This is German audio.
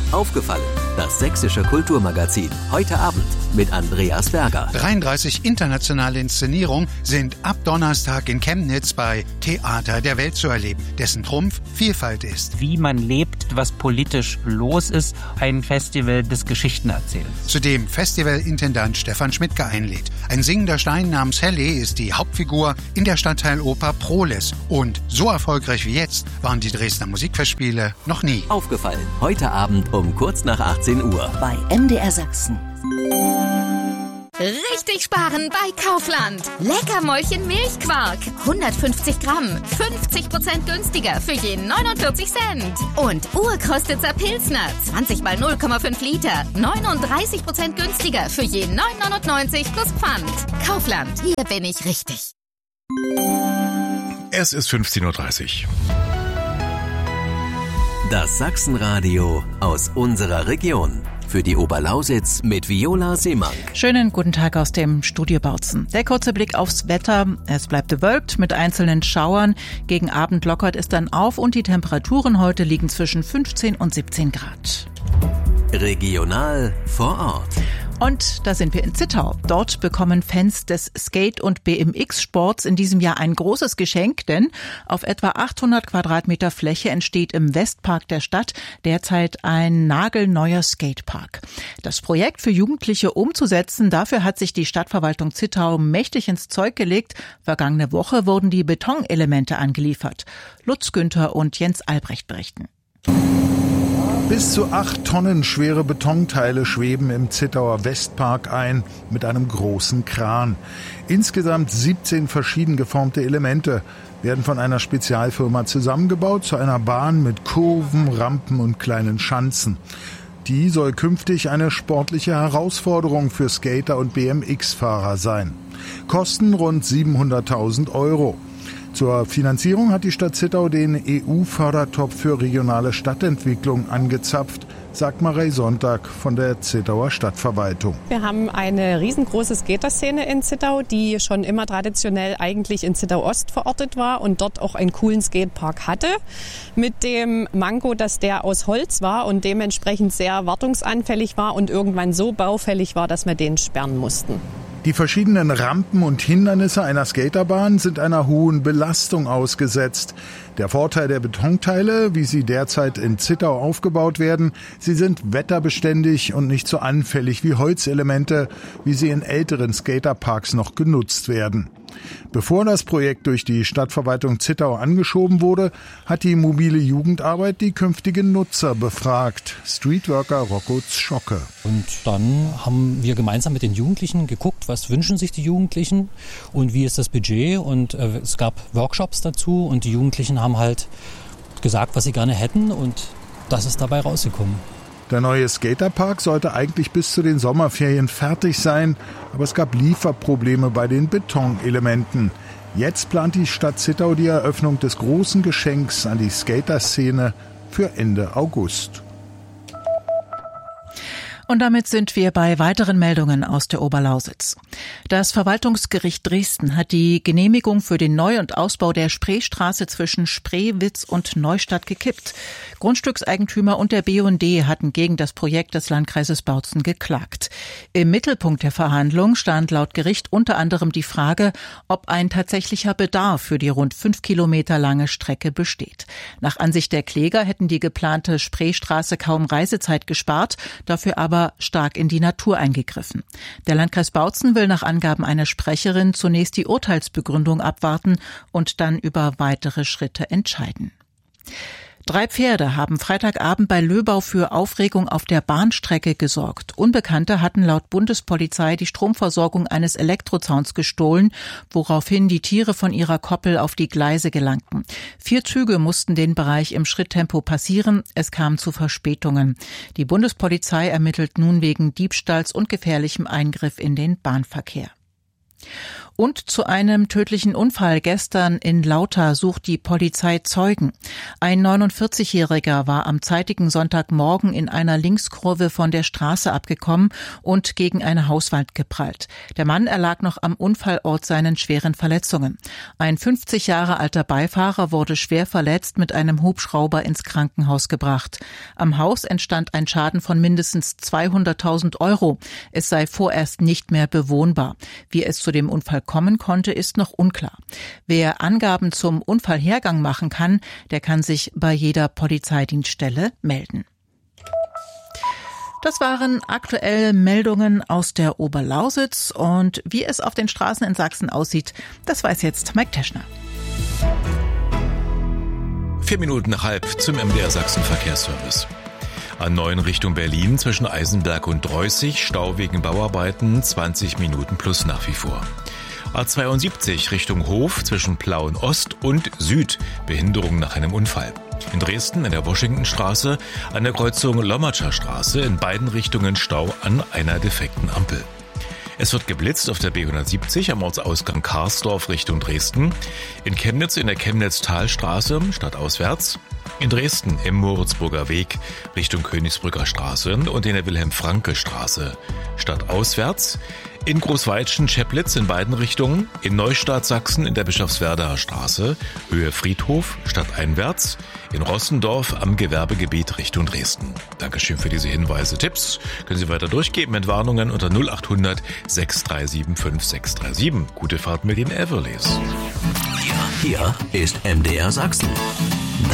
Aufgefallen, das sächsische Kulturmagazin. Heute Abend mit Andreas Berger. 33 internationale Inszenierungen sind ab Donnerstag in Chemnitz bei Theater der Welt zu erleben, dessen Trumpf Vielfalt ist. Wie man lebt, was politisch los ist, ein Festival des Geschichtenerzählens. Zu dem Festivalintendant Stefan Schmidtke einlädt. Ein singender Stein namens Helle ist die Hauptfigur in der Stadtteiloper Proles. Und so erfolgreich wie jetzt waren die Dresdner Musikfestspiele noch nie. Aufgefallen, heute Abend um kurz nach 18 Uhr. Bei MDR Sachsen. Richtig sparen bei Kaufland. Leckermäulchen Milchquark. 150 Gramm. 50% günstiger für je 49 Cent. Und Urkostitzer Pilsner. 20 mal 0,5 Liter. 39% günstiger für je 9,99 plus Pfand. Kaufland. Hier bin ich richtig. Es ist 15:30 Uhr. Das Sachsenradio aus unserer Region. Für die Oberlausitz mit Viola Seemann. Schönen guten Tag aus dem Studio Bautzen. Der kurze Blick aufs Wetter. Es bleibt bewölkt mit einzelnen Schauern. Gegen Abend lockert es dann auf und die Temperaturen heute liegen zwischen 15 und 17 Grad. Regional vor Ort. Und da sind wir in Zittau. Dort bekommen Fans des Skate- und BMX-Sports in diesem Jahr ein großes Geschenk, denn auf etwa 800 Quadratmeter Fläche entsteht im Westpark der Stadt derzeit ein nagelneuer Skatepark. Das Projekt für Jugendliche umzusetzen, dafür hat sich die Stadtverwaltung Zittau mächtig ins Zeug gelegt. Vergangene Woche wurden die Betonelemente angeliefert. Lutz Günther und Jens Albrecht berichten. Bis zu 8 Tonnen schwere Betonteile schweben im Zittauer Westpark ein mit einem großen Kran. Insgesamt 17 verschieden geformte Elemente werden von einer Spezialfirma zusammengebaut zu einer Bahn mit Kurven, Rampen und kleinen Schanzen. Die soll künftig eine sportliche Herausforderung für Skater und BMX-Fahrer sein. Kosten rund 700.000 €. Zur Finanzierung hat die Stadt Zittau den EU-Fördertopf für regionale Stadtentwicklung angezapft, sagt Marei Sonntag von der Zittauer Stadtverwaltung. Wir haben eine riesengroße Skaterszene in Zittau, die schon immer traditionell eigentlich in Zittau-Ost verortet war und dort auch einen coolen Skatepark hatte. Mit dem Manko, dass der aus Holz war und dementsprechend sehr wartungsanfällig war und irgendwann so baufällig war, dass wir den sperren mussten. Die verschiedenen Rampen und Hindernisse einer Skaterbahn sind einer hohen Belastung ausgesetzt. Der Vorteil der Betonteile, wie sie derzeit in Zittau aufgebaut werden, sie sind wetterbeständig und nicht so anfällig wie Holzelemente, wie sie in älteren Skaterparks noch genutzt werden. Bevor das Projekt durch die Stadtverwaltung Zittau angeschoben wurde, hat die mobile Jugendarbeit die künftigen Nutzer befragt. Streetworker Rocco Schocke. Und dann haben wir gemeinsam mit den Jugendlichen geguckt, was wünschen sich die Jugendlichen und wie ist das Budget. Und es gab Workshops dazu und die Jugendlichen haben halt gesagt, was sie gerne hätten und das ist dabei rausgekommen. Der neue Skaterpark sollte eigentlich bis zu den Sommerferien fertig sein, aber es gab Lieferprobleme bei den Betonelementen. Jetzt plant die Stadt Zittau die Eröffnung des großen Geschenks an die Skaterszene für Ende August. Und damit sind wir bei weiteren Meldungen aus der Oberlausitz. Das Verwaltungsgericht Dresden hat die Genehmigung für den Neu- und Ausbau der Spreestraße zwischen Spreewitz und Neustadt gekippt. Grundstückseigentümer und der BUND hatten gegen das Projekt des Landkreises Bautzen geklagt. Im Mittelpunkt der Verhandlung stand laut Gericht unter anderem die Frage, ob ein tatsächlicher Bedarf für die rund 5 Kilometer lange Strecke besteht. Nach Ansicht der Kläger hätten die geplante Spreestraße kaum Reisezeit gespart, dafür aber stark in die Natur eingegriffen. Der Landkreis Bautzen will nach Angaben einer Sprecherin zunächst die Urteilsbegründung abwarten und dann über weitere Schritte entscheiden. 3 Pferde haben Freitagabend bei Löbau für Aufregung auf der Bahnstrecke gesorgt. Unbekannte hatten laut Bundespolizei die Stromversorgung eines Elektrozauns gestohlen, woraufhin die Tiere von ihrer Koppel auf die Gleise gelangten. 4 Züge mussten den Bereich im Schritttempo passieren. Es kam zu Verspätungen. Die Bundespolizei ermittelt nun wegen Diebstahls und gefährlichem Eingriff in den Bahnverkehr. Und zu einem tödlichen Unfall gestern in Lauter sucht die Polizei Zeugen. Ein 49-Jähriger war am zeitigen Sonntagmorgen in einer Linkskurve von der Straße abgekommen und gegen eine Hauswand geprallt. Der Mann erlag noch am Unfallort seinen schweren Verletzungen. Ein 50 Jahre alter Beifahrer wurde schwer verletzt mit einem Hubschrauber ins Krankenhaus gebracht. Am Haus entstand ein Schaden von mindestens 200.000 €. Es sei vorerst nicht mehr bewohnbar. Wie es zu dem Unfall kommen konnte, ist noch unklar. Wer Angaben zum Unfallhergang machen kann, der kann sich bei jeder Polizeidienststelle melden. Das waren aktuelle Meldungen aus der Oberlausitz und wie es auf den Straßen in Sachsen aussieht, das weiß jetzt Mike Teschner. 4 Minuten nach halb zum MDR Sachsen Verkehrsservice. A9 Richtung Berlin zwischen Eisenberg und Dreußig, Stau wegen Bauarbeiten, 20 Minuten plus nach wie vor. A72 Richtung Hof zwischen Plauen Ost und Süd, Behinderung nach einem Unfall. In Dresden in der Washingtonstraße an der Kreuzung Lommatscher Straße in beiden Richtungen Stau an einer defekten Ampel. Es wird geblitzt auf der B170 am Ortsausgang Karsdorf Richtung Dresden, in Chemnitz in der Chemnitz-Talstraße stadtauswärts, in Dresden im Moritzburger Weg Richtung Königsbrücker Straße und in der Wilhelm-Franke-Straße stadtauswärts, in Großweitschen-Scheplitz in beiden Richtungen, in Neustadt Sachsen in der Bischofswerdaer Straße, Höhe Friedhof, stadteinwärts, in Rossendorf am Gewerbegebiet Richtung Dresden. Dankeschön für diese Hinweise. Tipps können Sie weiter durchgeben mit Warnungen unter 0800 637 5637. Gute Fahrt mit den Everleys. Hier ist MDR Sachsen.